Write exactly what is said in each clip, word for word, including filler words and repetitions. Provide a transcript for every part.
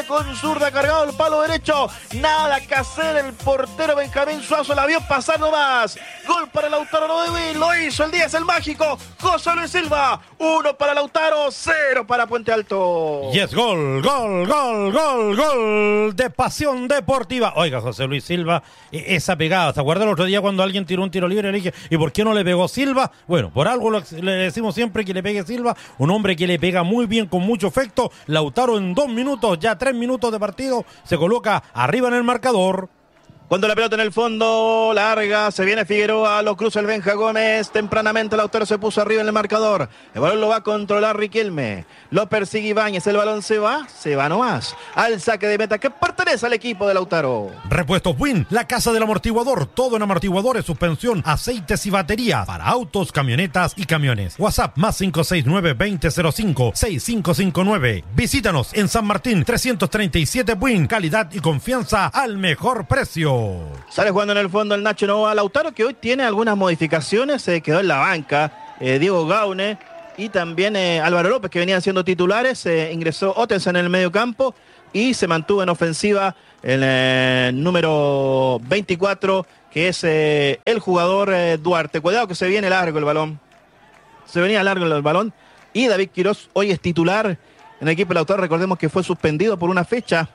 con zurda, cargado el palo derecho. Nada que hacer, el portero Benjamín Suazo la vio pasar nomás. Gol para Lautaro Nodevín, lo hizo el diez, el mágico José Luis Silva. Uno para Lautaro, cero para Puente Alto. Y es gol, gol, gol, gol, gol de Pasión Deportiva. Oiga, José Luis Silva, esa pegada, ¿se acuerda el otro día cuando alguien tiró un tiro libre y le dije, ¿y por qué no le pegó Silva? Bueno, por algo lo, le decimos siempre que le pegue Silva, un hombre que le pega muy bien, con mucho efecto. Lautaro en dos minutos, ya tres minutos de partido, se coloca arriba en el marcador. Cuando la pelota en el fondo, larga, se viene Figueroa, lo cruza el Benja Gómez, tempranamente Lautaro se puso arriba en el marcador, el balón lo va a controlar Riquelme, lo persigue Ibáñez, el balón se va, se va nomás, al saque de meta que pertenece al equipo de Lautaro. Repuestos Win, la casa del amortiguador, todo en amortiguadores, suspensión, aceites y batería, para autos, camionetas y camiones. WhatsApp más cinco seis nueve, veinte cero cinco, seis cinco cinco nueve. Visítanos en San Martín trescientos treinta y siete Win, calidad y confianza al mejor precio. Sale jugando en el fondo el Nacho Novoa. Lautaro, que hoy tiene algunas modificaciones, se quedó en la banca. Eh, Diego Gaune y también eh, Álvaro López, que venían siendo titulares. Eh, ingresó Ottensen en el medio campo y se mantuvo en ofensiva el eh, número veinticuatro, que es eh, el jugador eh, Duarte. Cuidado que se viene largo el balón. Se venía largo el balón. Y David Quirós hoy es titular en el equipo de Lautaro. Recordemos que fue suspendido por una fecha.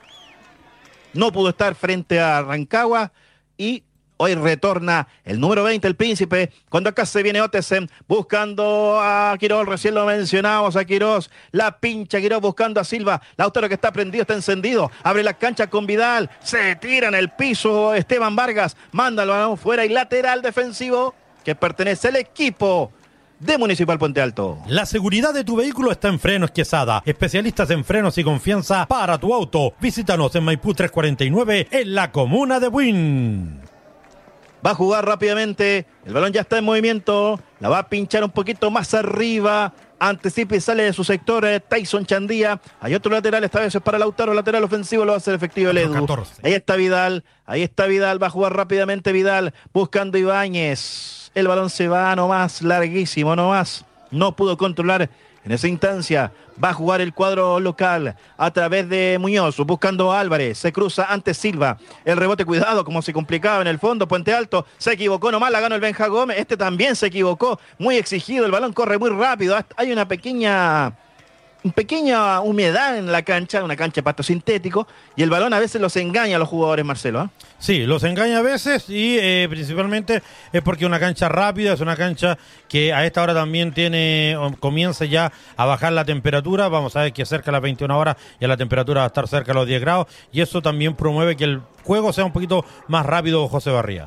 No pudo estar frente a Rancagua y hoy retorna el número veinte, el Príncipe, cuando acá se viene Otesen buscando a Quirós, recién lo mencionamos a Quirós, la pincha Quirós buscando a Silva, Lautaro que está prendido, está encendido, abre la cancha con Vidal, se tira en el piso Esteban Vargas, manda el balón fuera y lateral defensivo que pertenece al equipo de Municipal Puente Alto. La seguridad de tu vehículo está en Frenos Quesada. Especialistas en frenos y confianza para tu auto. Visítanos en Maipú trescientos cuarenta y nueve en la comuna de Buin. Va a jugar rápidamente. El balón ya está en movimiento. La va a pinchar un poquito más arriba. Anticipa y sale de su sector eh, Tyson Chandía. Hay otro lateral, esta vez es para Lautaro. Lateral ofensivo lo va a hacer efectivo el Edu. catorce. Ahí está Vidal. Ahí está Vidal. Va a jugar rápidamente Vidal. Buscando Ibáñez. El balón se va nomás, larguísimo nomás. No pudo controlar en esa instancia. Va a jugar el cuadro local a través de Muñoz, buscando a Álvarez. Se cruza ante Silva. El rebote, cuidado, como se complicaba en el fondo. Puente Alto se equivocó nomás, la ganó el Benja Gómez. Este también se equivocó. Muy exigido, el balón corre muy rápido. Hay una pequeña... pequeña humedad en la cancha, una cancha de pasto sintético, y el balón a veces los engaña a los jugadores, Marcelo. ¿eh? Sí, los engaña a veces y eh, principalmente es porque una cancha rápida, es una cancha que a esta hora también tiene, comienza ya a bajar la temperatura. Vamos a ver que cerca de las veintiuna horas ya la temperatura va a estar cerca de los diez grados, y eso también promueve que el juego sea un poquito más rápido, José Barría.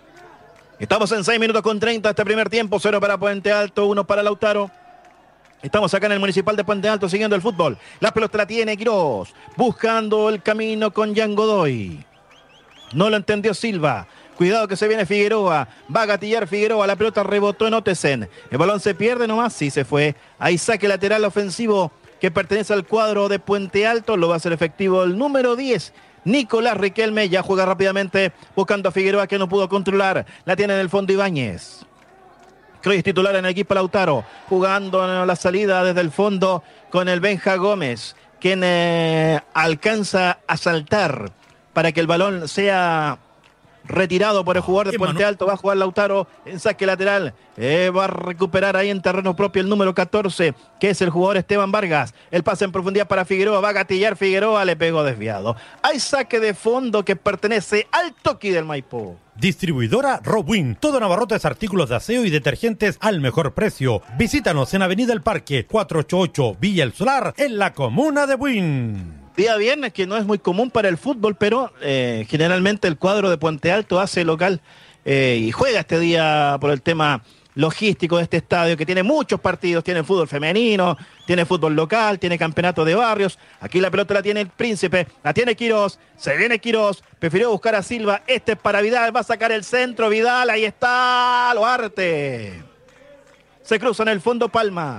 Estamos en seis minutos con treinta este primer tiempo, cero para Puente Alto, uno para Lautaro. Estamos acá en el Municipal de Puente Alto siguiendo el fútbol. La pelota la tiene Quirós, buscando el camino con Jan Godoy. No lo entendió Silva. Cuidado que se viene Figueroa. Va a gatillar Figueroa. La pelota rebotó en Otesen. El balón se pierde nomás. Sí, se fue. Hay saque lateral ofensivo que pertenece al cuadro de Puente Alto. Lo va a hacer efectivo el número diez. Nicolás Riquelme ya juega rápidamente buscando a Figueroa, que no pudo controlar. La tiene en el fondo Ibáñez, que hoy es titular en el equipo Lautaro, jugando en la salida desde el fondo con el Benja Gómez, quien eh, alcanza a saltar para que el balón sea retirado por el jugador de Puente Alto. Va a jugar Lautaro en saque lateral. Eh, va a recuperar ahí en terreno propio el número catorce, que es el jugador Esteban Vargas. El pase en profundidad para Figueroa. Va a gatillar Figueroa. Le pegó desviado. Hay saque de fondo que pertenece al Toki del Maipú. Distribuidora Robwin. Todo en abarrotes, artículos de aseo y detergentes al mejor precio. Visítanos en Avenida El Parque, cuatrocientos ochenta y ocho Villa El Solar, en la comuna de Buin. Día viernes, que no es muy común para el fútbol, pero eh, generalmente el cuadro de Puente Alto hace local eh, y juega este día por el tema logístico de este estadio, que tiene muchos partidos. Tiene fútbol femenino, tiene fútbol local, tiene campeonato de barrios. Aquí la pelota la tiene el Príncipe, la tiene Quirós, se viene Quirós, prefirió buscar a Silva. Este es para Vidal, va a sacar el centro Vidal, ahí está Loarte. Se cruza en el fondo Palma.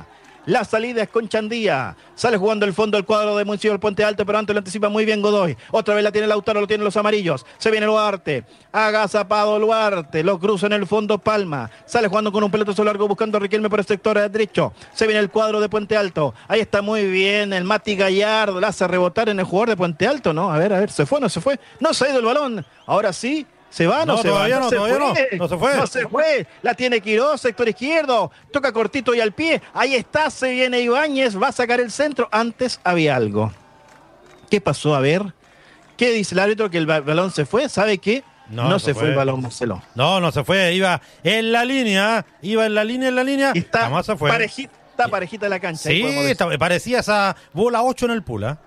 La salida es con Chandía. Sale jugando el fondo el cuadro de Municipal Puente Alto, pero antes lo anticipa muy bien Godoy. Otra vez la tiene Lautaro, lo tienen los amarillos. Se viene Luarte. Agazapado Luarte. Lo cruza en el fondo Palma. Sale jugando con un pelotazo largo buscando a Riquelme por el sector derecho. Se viene el cuadro de Puente Alto. Ahí está muy bien el Mati Gallardo. La hace rebotar en el jugador de Puente Alto, ¿no? A ver, a ver, ¿se fue o no se fue? No se ha ido el balón. Ahora sí. ¿Se va? No, no se todavía va. No, no, se todavía fue. no, no se fue. No se fue. La tiene Quirós, sector izquierdo. Toca cortito y al pie. Ahí está, se viene Ibáñez. Va a sacar el centro. Antes había algo. ¿Qué pasó? A ver. ¿Qué dice el árbitro? Que el balón se fue. ¿Sabe qué? No, no se, se fue. fue el balón, Marcelo. No, no se fue. Iba en la línea. Iba en la línea, en la línea. Y está jamás se fue. Parejita, está parejita la cancha. Sí, está, parecía esa bola ocho en el pool, ¿eh?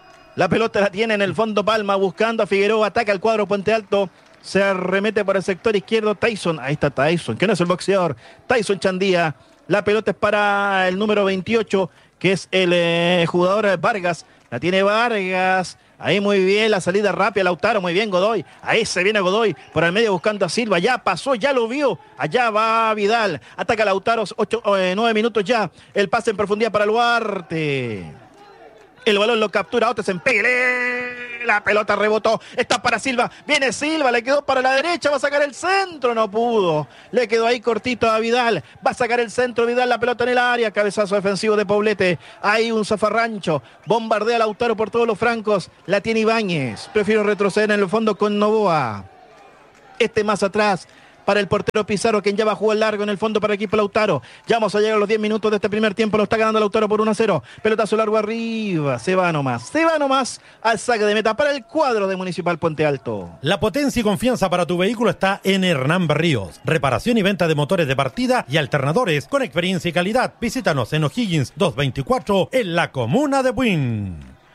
La pelota la tiene en el fondo Palma. Buscando a Figueroa. Ataca el cuadro Puente Alto. Se arremete por el sector izquierdo Tyson. Ahí está Tyson, que no es el boxeador. Tyson Chandía. La pelota es para el número veintiocho, que es el eh, jugador Vargas. La tiene Vargas. Ahí muy bien, la salida rápida, Lautaro, muy bien Godoy. Ahí se viene Godoy por el medio buscando a Silva. Ya pasó, ya lo vio. Allá va Vidal. Ataca Lautaro, ocho, eh, nueve minutos ya. El pase en profundidad para Luarte. El balón lo captura Otesen, pégale, la pelota rebotó, está para Silva, viene Silva, le quedó para la derecha, va a sacar el centro, no pudo, le quedó ahí cortito a Vidal, va a sacar el centro Vidal, la pelota en el área, cabezazo defensivo de Poblete, hay un zafarrancho, bombardea a Lautaro por todos los francos, la tiene Ibáñez, prefiero retroceder en el fondo con Novoa, este más atrás, para el portero Pizarro, quien ya va a jugar largo en el fondo para el equipo Lautaro. Ya vamos a llegar a los diez minutos de este primer tiempo. Lo está ganando Lautaro por uno a cero. Pelotazo largo arriba. Se va nomás. Se va nomás al saque de meta para el cuadro de Municipal Puente Alto. La potencia y confianza para tu vehículo está en Hernán Berríos. Reparación y venta de motores de partida y alternadores con experiencia y calidad. Visítanos en O'Higgins doscientos veinticuatro en la comuna de Buin.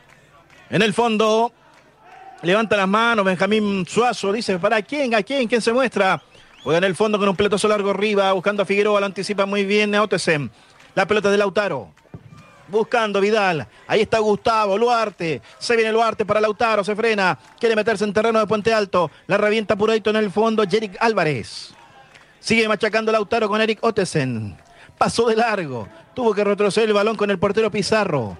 En el fondo, levanta las manos Benjamín Suazo. Dice, ¿para quién? ¿A quién? ¿Quién se muestra? Juega en el fondo con un pelotazo largo arriba, buscando a Figueroa, lo anticipa muy bien a Otesen. La pelota de Lautaro. Buscando Vidal. Ahí está Gustavo, Luarte. Se viene Luarte para Lautaro, se frena. Quiere meterse en terreno de Puente Alto. La revienta apuradito en el fondo Yerick Álvarez. Sigue machacando Lautaro con Eric Otesen. Pasó de largo. Tuvo que retroceder el balón con el portero Pizarro.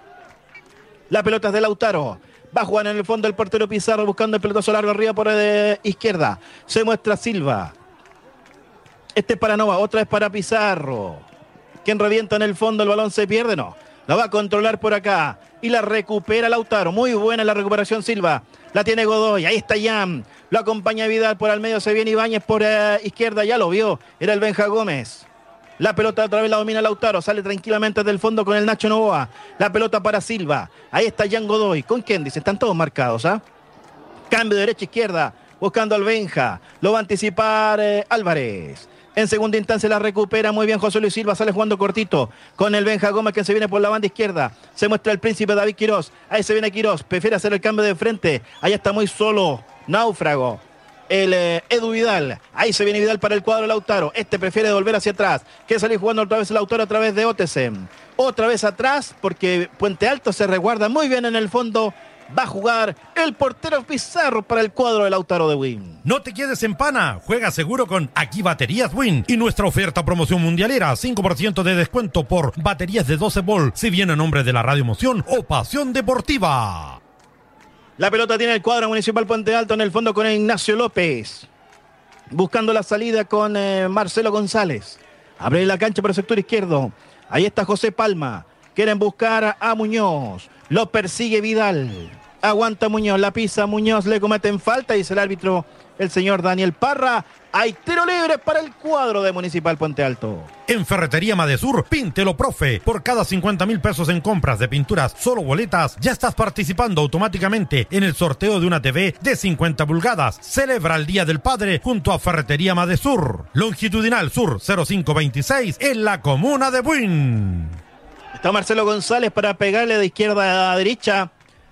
La pelota es de Lautaro. Va a jugar en el fondo el portero Pizarro buscando el pelotazo largo arriba por la izquierda. Se muestra Silva. Este es para Nova, otra es para Pizarro. Quien revienta en el fondo, el balón se pierde, no. La va a controlar por acá. Y la recupera Lautaro. Muy buena la recuperación Silva. La tiene Godoy. Ahí está Yam. Lo acompaña Vidal por al medio. Se viene Ibáñez por uh, izquierda. Ya lo vio. Era el Benja Gómez. La pelota otra vez la domina Lautaro. Sale tranquilamente del fondo con el Nacho Novoa. La pelota para Silva. Ahí está Jan Godoy. ¿Con quién dice? Están todos marcados, ¿ah? ¿eh? Cambio de derecha a izquierda. Buscando al Benja. Lo va a anticipar eh, Álvarez. En segunda instancia la recupera muy bien José Luis Silva, sale jugando cortito con el Benja Gómez que se viene por la banda izquierda. Se muestra el príncipe David Quirós. Ahí se viene Quirós, prefiere hacer el cambio de frente. Ahí está muy solo, náufrago. El eh, Edu Vidal, ahí se viene Vidal para el cuadro Lautaro. Este prefiere volver hacia atrás. Quiere salir jugando otra vez Lautaro a través de Otesen. Otra vez atrás porque Puente Alto se resguarda muy bien en el fondo. Va a jugar el portero Pizarro para el cuadro de Lautaro de Win. No te quedes en pana, juega seguro con Aquí Baterías Win y nuestra oferta promoción mundialera, cinco por ciento de descuento por baterías de doce volt, si viene a nombre de la Radio Emoción o Pasión Deportiva. La pelota tiene el cuadro Municipal Puente Alto en el fondo con Ignacio López. Buscando la salida con eh, Marcelo González. Abre la cancha por el sector izquierdo. Ahí está José Palma. Quieren buscar a Muñoz. Lo persigue Vidal. Aguanta Muñoz, la pisa Muñoz, le cometen falta, dice el árbitro, el señor Daniel Parra. Hay tiro libre para el cuadro de Municipal Puente Alto. En Ferretería Madesur, píntelo, profe. Por cada cincuenta mil pesos en compras de pinturas, solo boletas, ya estás participando automáticamente en el sorteo de una T V de cincuenta pulgadas. Celebra el Día del Padre junto a Ferretería Madesur. Longitudinal Sur cero cinco veintiséis en la comuna de Buin. Está Marcelo González para pegarle de izquierda a derecha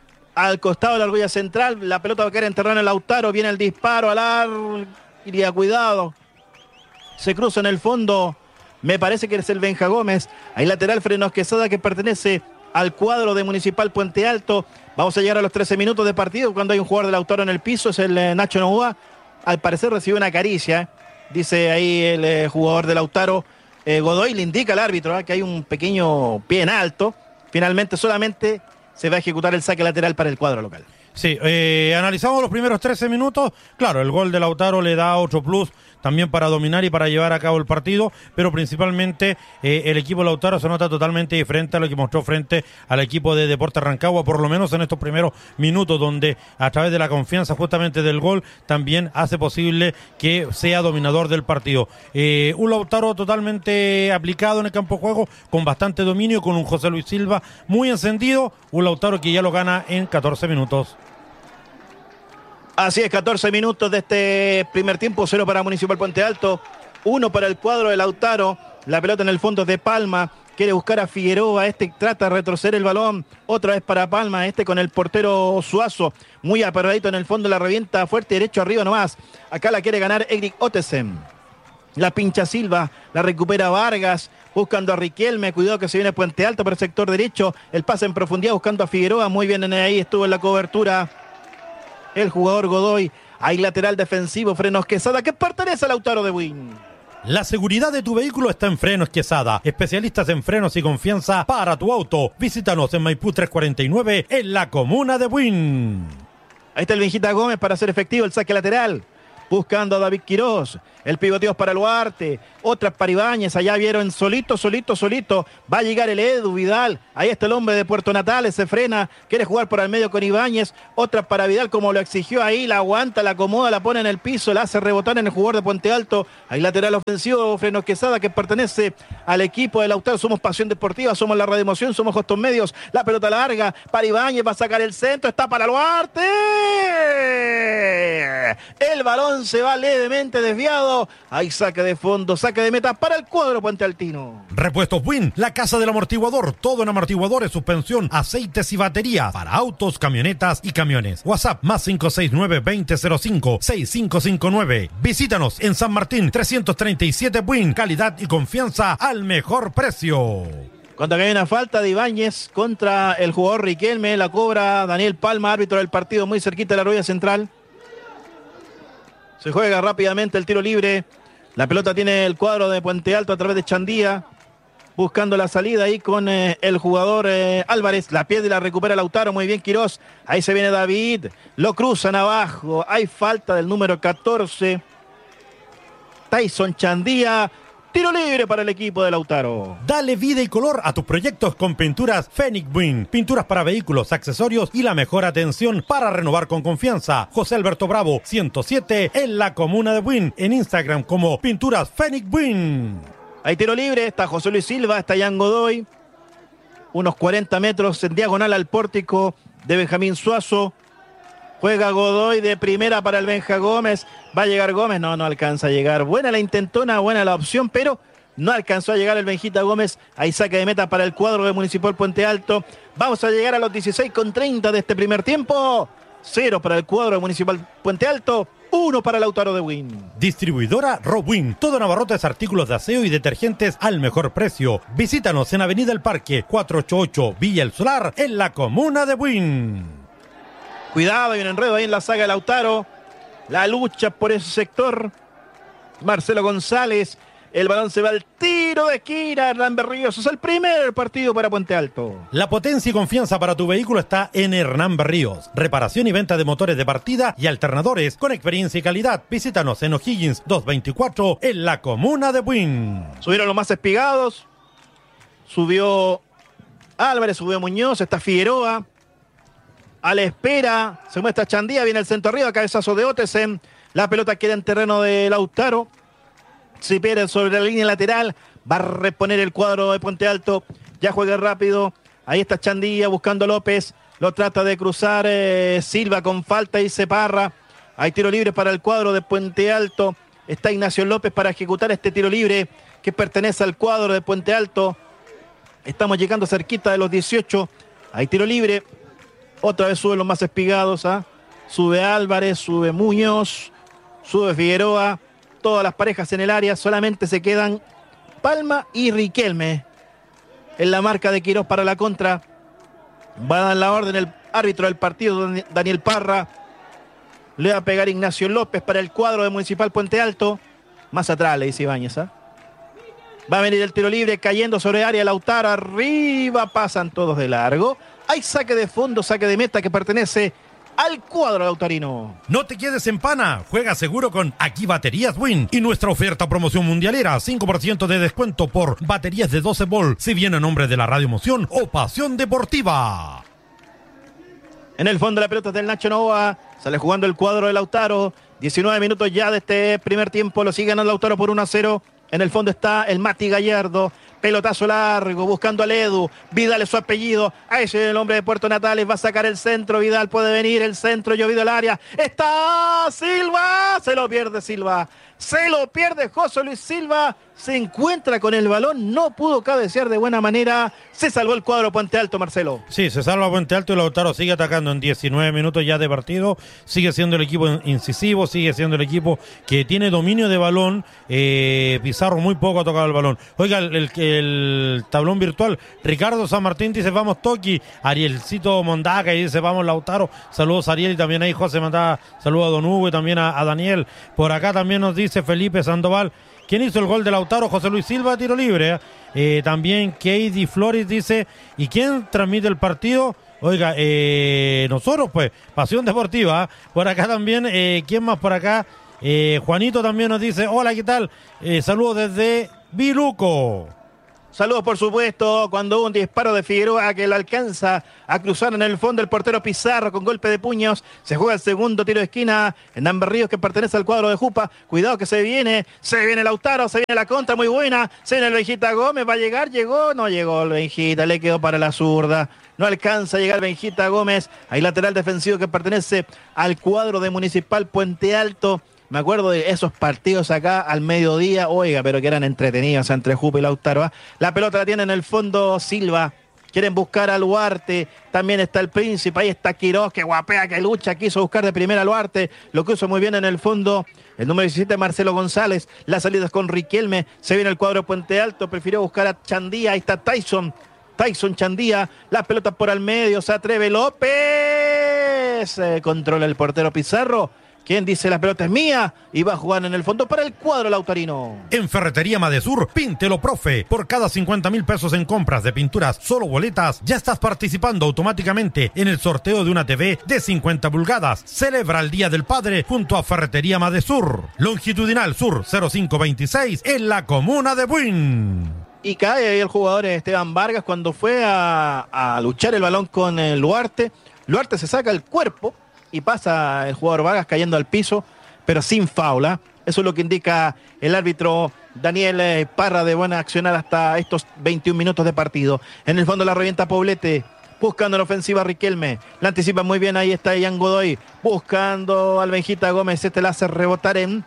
al costado de la argolla central. La pelota va a caer en terreno en Lautaro. Viene el disparo al ar. Iría cuidado. Se cruza en el fondo. Me parece que es el Benja Gómez. Hay lateral Frenos Quesada que pertenece al cuadro de Municipal Puente Alto. Vamos a llegar a los trece minutos de partido cuando hay un jugador de Lautaro en el piso. Es el eh, Nacho Novoa. Al parecer recibió una caricia. Eh. Dice ahí el eh, jugador de Lautaro. eh, Godoy le indica al árbitro ¿eh? que hay un pequeño pie en alto. Finalmente solamente se va a ejecutar el saque lateral para el cuadro local. Sí, eh, analizamos los primeros trece minutos. Claro, el gol de Lautaro le da otro plus también para dominar y para llevar a cabo el partido, pero principalmente eh, el equipo de Lautaro se nota totalmente diferente a lo que mostró frente al equipo de Deportes Rancagua, por lo menos en estos primeros minutos, donde a través de la confianza justamente del gol también hace posible que sea dominador del partido. Eh, un Lautaro totalmente aplicado en el campo de juego, con bastante dominio, con un José Luis Silva muy encendido, un Lautaro que ya lo gana en catorce minutos. Así es, catorce minutos de este primer tiempo, cero para Municipal Puente Alto, uno para el cuadro de Lautaro, la pelota en el fondo de Palma, quiere buscar a Figueroa, este trata de retroceder el balón, otra vez para Palma, este con el portero Suazo, muy aperradito en el fondo, la revienta fuerte derecho arriba nomás, acá la quiere ganar Eric Ottesen, la pincha Silva, la recupera Vargas, buscando a Riquelme, cuidado que se viene Puente Alto por el sector derecho, el pase en profundidad buscando a Figueroa, muy bien ahí estuvo en la cobertura el jugador Godoy. Hay lateral defensivo, Frenos Quesada, que pertenece a Lautaro de Buin. La seguridad de tu vehículo está en Frenos Quesada. Especialistas en frenos y confianza para tu auto. Visítanos en Maipú trescientos cuarenta y nueve, en la comuna de Buin. Ahí está el Benjita Gómez para hacer efectivo el saque lateral. Buscando a David Quirós. El pivoteo es para Luarte. Otras para Ibáñez. Allá vieron solito, solito, solito. Va a llegar el Edu Vidal. Ahí está el hombre de Puerto Natales. Se frena. Quiere jugar por el medio con Ibáñez. Otras para Vidal como lo exigió ahí. La aguanta, la acomoda, la pone en el piso. La hace rebotar en el jugador de Puente Alto. Hay lateral ofensivo. Frenos Quesada que pertenece al equipo de Lautaro. Somos Pasión Deportiva. Somos la Radio Emoción. Somos Hostos Medios. La pelota larga para Ibáñez. Va a sacar el centro. Está para Luarte. El balón se va levemente desviado. Hay saque de fondo, saque de meta para el cuadro Puente Altino. Repuestos Win, la casa del amortiguador. Todo en amortiguadores, suspensión, aceites y batería para autos, camionetas y camiones. WhatsApp más cinco seis nueve, veinte cero cinco, seis cinco cinco nueve. Visítanos en San Martín trescientos treinta y siete Win. Calidad y confianza al mejor precio. Cuando hay una falta de Ibáñez contra el jugador Riquelme, la cobra Daniel Palma, árbitro del partido, muy cerquita de la rueda central. Se juega rápidamente el tiro libre. La pelota tiene el cuadro de Puente Alto a través de Chandía. Buscando la salida ahí con eh, el jugador eh, Álvarez. La pierde y la recupera Lautaro. Muy bien Quirós. Ahí se viene David. Lo cruzan abajo. Hay falta del número catorce. Tyson Chandía. Tiro libre para el equipo de Lautaro. Dale vida y color a tus proyectos con Pinturas Fenix Buin. Pinturas para vehículos, accesorios y la mejor atención para renovar con confianza. José Alberto Bravo, ciento siete, en la comuna de Buin. En Instagram como Pinturas Fenix Buin. Hay tiro libre. Está José Luis Silva, está Jan Godoy. Unos cuarenta metros en diagonal al pórtico de Benjamín Suazo. Juega Godoy de primera para el Benja Gómez. Va a llegar Gómez. No, no alcanza a llegar. Buena la intentona, buena la opción, pero no alcanzó a llegar el Benjita Gómez. Ahí saque de meta para el cuadro de Municipal Puente Alto. Vamos a llegar a los dieciséis con treinta de este primer tiempo. Cero para el cuadro de Municipal Puente Alto. Uno para Lautaro de Buin. Distribuidora Robwin. Todo en abarrotes, artículos de aseo y detergentes al mejor precio. Visítanos en Avenida El Parque, cuatrocientos ochenta y ocho, Villa El Solar, en la comuna de Buin. Cuidado, hay un enredo ahí en la saga de Lautaro. La lucha por ese sector. Marcelo González. El balón se va al tiro de esquina. Hernán Berríos. Es el primer partido para Puente Alto. La potencia y confianza para tu vehículo está en Hernán Berríos. Reparación y venta de motores de partida y alternadores con experiencia y calidad. Visítanos en O'Higgins doscientos veinticuatro en la comuna de Buin. Subieron los más espigados. Subió Álvarez, subió Muñoz. Está Figueroa. A la espera, se muestra Chandía, viene el centro arriba, cabezazo de Ottesen. La pelota queda en terreno de Lautaro. Cipérez sobre la línea lateral. Va a reponer el cuadro de Puente Alto. Ya juega rápido. Ahí está Chandía buscando a López. Lo trata de cruzar eh, Silva con falta y se parra. Hay tiro libre para el cuadro de Puente Alto. Está Ignacio López para ejecutar este tiro libre que pertenece al cuadro de Puente Alto. Estamos llegando cerquita de los dieciocho. Hay tiro libre. Otra vez suben los más espigados. ¿eh? Sube Álvarez, sube Muñoz, sube Figueroa. Todas las parejas en el área. Solamente se quedan Palma y Riquelme. En la marca de Quirós para la contra. Va a dar la orden el árbitro del partido, Daniel Parra. Le va a pegar Ignacio López para el cuadro de Municipal Puente Alto. Más atrás le dice Ibáñez. ¿eh? Va a venir el tiro libre cayendo sobre área Lautaro. Arriba pasan todos de largo. Hay saque de fondo, saque de meta que pertenece al cuadro lautarino. No te quedes en pana, juega seguro con Aquí Baterías Win y nuestra oferta promoción mundialera, cinco por ciento de descuento por baterías de doce volt, si viene a nombre de la Radio Emoción o Pasión Deportiva. En el fondo la pelota es del Nacho Novoa, sale jugando el cuadro de Lautaro, diecinueve minutos ya de este primer tiempo, lo sigue ganando Lautaro por uno a cero. En el fondo está el Mati Gallardo. Pelotazo largo, buscando al Edu. Vidal es su apellido. Ahí es el hombre de Puerto Natales. Va a sacar el centro. Vidal puede venir. El centro, llovido al área. Está Silva. Se lo pierde Silva. Se lo pierde José Luis Silva. Se encuentra con el balón. No pudo cabecear de buena manera. Se salvó el cuadro Puente Alto, Marcelo. Sí, se salva Puente Alto y Lautaro sigue atacando en diecinueve minutos ya de partido. Sigue siendo el equipo incisivo. Sigue siendo el equipo que tiene dominio de balón. Eh, Pizarro muy poco ha tocado el balón. Oiga, el, el, el tablón virtual. Ricardo San Martín dice vamos Toki. Arielcito Mondaca y dice vamos Lautaro. Saludos a Ariel y también ahí José manda saludos a Don Hugo y también a, a Daniel. Por acá también nos dice Felipe Sandoval. ¿Quién hizo el gol de Lautaro? José Luis Silva, tiro libre. Eh, también Keidi Flores dice, ¿y quién transmite el partido? Oiga, eh, nosotros pues, Pasión Deportiva. Por acá también, eh, ¿quién más por acá? Eh, Juanito también nos dice, hola, ¿qué tal? Eh, saludos desde Viluco. Saludos, por supuesto, cuando hubo un disparo de Figueroa que lo alcanza a cruzar en el fondo el portero Pizarro con golpe de puños. Se juega el segundo tiro de esquina en Amber Ríos que pertenece al cuadro de Jupa. Cuidado que se viene, se viene Lautaro, se viene la contra muy buena. Se viene el Benjita Gómez, va a llegar, llegó, no llegó el Benjita, le quedó para la zurda. No alcanza a llegar Benjita Gómez. Hay lateral defensivo que pertenece al cuadro de Municipal Puente Alto. Me acuerdo de esos partidos acá al mediodía, oiga, pero que eran entretenidos entre Jupa y Lautaro. ¿eh? La pelota la tiene en el fondo Silva. Quieren buscar a Luarte. También está el Príncipe. Ahí está Quiroz, que guapea, que lucha. Quiso buscar de primera a Luarte. Lo que hizo muy bien en el fondo el número diecisiete, Marcelo González. Las salidas con Riquelme. Se viene el cuadro Puente Alto. Prefirió buscar a Chandía. Ahí está Tyson. Tyson Chandía. Las pelotas por al medio. Se atreve López. Eh, controla el portero Pizarro. ¿Quién dice la pelota es mía? Y va a jugar en el fondo para el cuadro lautarino. En Ferretería Madesur, píntelo, profe. Por cada cincuenta mil pesos en compras de pinturas, solo boletas, ya estás participando automáticamente en el sorteo de una T V de cincuenta pulgadas. Celebra el Día del Padre junto a Ferretería Madesur. Longitudinal Sur cero cinco veintiséis en la comuna de Buin. Y cae ahí el jugador Esteban Vargas cuando fue a, a luchar el balón con el Luarte. Luarte se saca el cuerpo y pasa el jugador Vargas cayendo al piso, pero sin faula. Eso es lo que indica el árbitro Daniel Parra, de buena accionar hasta estos veintiún minutos de partido. En el fondo la revienta Poblete, buscando la ofensiva Riquelme. La anticipa muy bien, ahí está Ian Godoy, buscando al Benjita Gómez. Este la hace rebotar en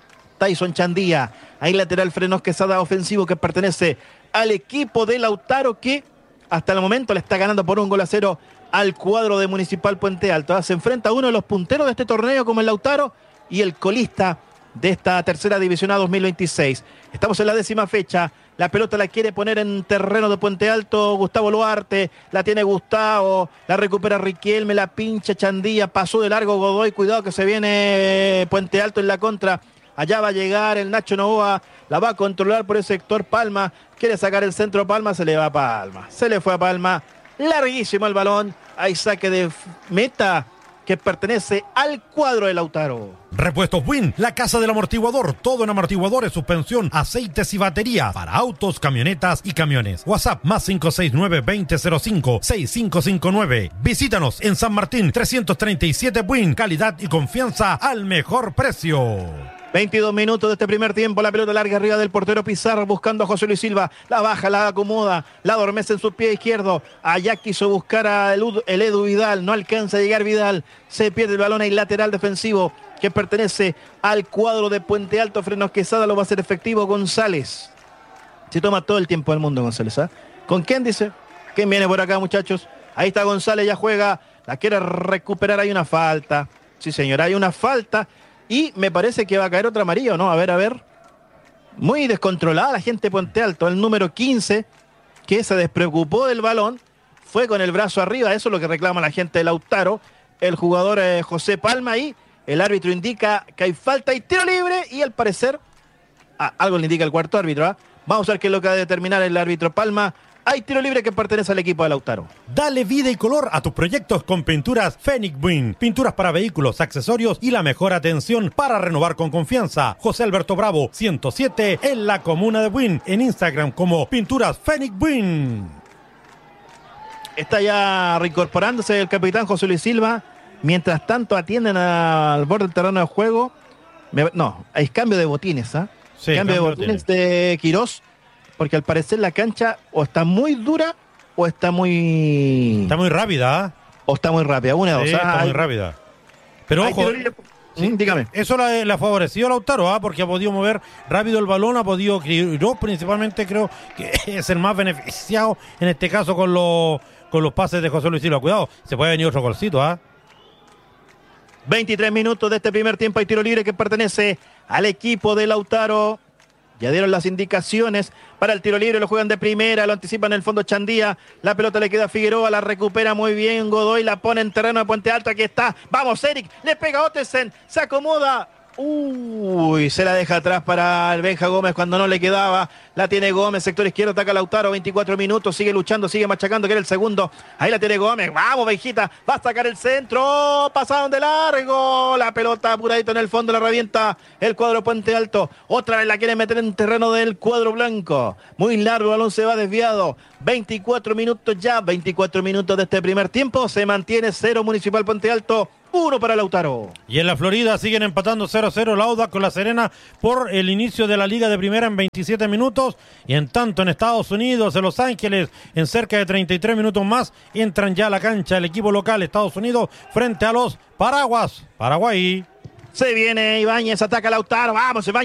Tyson Chandía. Ahí lateral Frenos Quesada ofensivo que pertenece al equipo de Lautaro, que hasta el momento le está ganando por un gol a cero al cuadro de Municipal Puente Alto. Se enfrenta uno de los punteros de este torneo como el Lautaro y el colista de esta tercera división A dos mil veintiséis. Estamos en la décima fecha. La pelota la quiere poner en terreno de Puente Alto Gustavo Luarte. La tiene Gustavo. La recupera Riquelme. La pincha Chandía. Pasó de largo Godoy. Cuidado que se viene Puente Alto en la contra. Allá va a llegar el Nacho Novoa. La va a controlar por el sector Palma. Quiere sacar el centro Palma. Se le va a Palma. Se le fue a Palma. Larguísimo el balón. Hay saque de meta que pertenece al cuadro de Lautaro. Repuestos Win, la casa del amortiguador. Todo en amortiguadores, suspensión, aceites y batería para autos, camionetas y camiones. WhatsApp más cinco seis nueve, veinte cero cinco, seis cinco cinco nueve. Visítanos en San Martín trescientos treinta y siete Win. Calidad y confianza al mejor precio. veintidós minutos de este primer tiempo, la pelota larga arriba del portero Pizarro buscando a José Luis Silva, la baja, la acomoda, la adormece en su pie izquierdo. Allá quiso buscar a el, el Edu Vidal, no alcanza a llegar Vidal, se pierde el balón ahí lateral defensivo que pertenece al cuadro de Puente Alto. Frenos Quesada lo va a hacer efectivo González. Se toma todo el tiempo del mundo González, ¿eh? ¿Con quién dice? ¿Quién viene por acá, muchachos? Ahí está González, ya juega, la quiere recuperar, hay una falta. Sí, señor, hay una falta. Y me parece que va a caer otra amarilla, ¿no? A ver, a ver. Muy descontrolada la gente de Puente Alto. El número quince, que se despreocupó del balón, fue con el brazo arriba. Eso es lo que reclama la gente de Lautaro. El jugador eh, José Palma ahí. El árbitro indica que hay falta y tiro libre. Y al parecer, ah, algo le indica el cuarto árbitro, ¿eh? Vamos a ver qué es lo que va a determinar el árbitro Palma. Hay tiro libre que pertenece al equipo de Lautaro. Dale vida y color a tus proyectos con Pinturas Phoenix Buin. Pinturas para vehículos, accesorios y la mejor atención para renovar con confianza. José Alberto Bravo, ciento siete, en la comuna de Buin. En Instagram como Pinturas Phoenix Buin. Está ya reincorporándose el capitán José Luis Silva. Mientras tanto atienden al borde del terreno de juego. Me, no, hay cambio de botines, ¿ah? ¿eh? Sí, cambio, cambio de botines de Quirós. Porque al parecer la cancha o está muy dura o está muy... Está muy rápida, ¿eh? O está muy rápida, una de sí, dos. Está hay... muy rápida. Pero ojo, sí, dígame. Eso le ha favorecido a Lautaro, ¿eh? Porque ha podido mover rápido el balón, ha podido... Yo principalmente creo que es el más beneficiado, en este caso con los, con los pases de José Luis Silva. Cuidado, se puede venir otro golcito, ¿ah? ¿eh? veintitrés minutos de este primer tiempo, hay tiro libre que pertenece al equipo de Lautaro. Ya dieron las indicaciones para el tiro libre, lo juegan de primera, lo anticipan en el fondo Chandía, la pelota le queda a Figueroa, la recupera muy bien Godoy, la pone en terreno de Puente Alto, aquí está, vamos Eric, le pega a Ottesen, se acomoda, uy, se la deja atrás para el Benja Gómez cuando no le quedaba, la tiene Gómez, sector izquierdo, ataca Lautaro, veinticuatro minutos, sigue luchando, sigue machacando, que era el segundo, ahí la tiene Gómez, vamos Benjita, va a sacar el centro, pasaron de largo, la pelota apuradito en el fondo, la revienta el cuadro Puente Alto, otra vez la quiere meter en terreno del cuadro blanco, muy largo, el balón se va desviado, veinticuatro minutos ya, veinticuatro minutos de este primer tiempo, se mantiene cero Municipal Puente Alto, uno para Lautaro. Y en la Florida siguen empatando cero a cero Lauda con La Serena por el inicio de la Liga de Primera en veintisiete minutos. Y en tanto en Estados Unidos, en Los Ángeles, en cerca de treinta y tres minutos más, entran ya a la cancha el equipo local Estados Unidos frente a los Paraguas, Paraguay. Se viene Ibáñez, ataca Lautaro, vamos Ibáñez.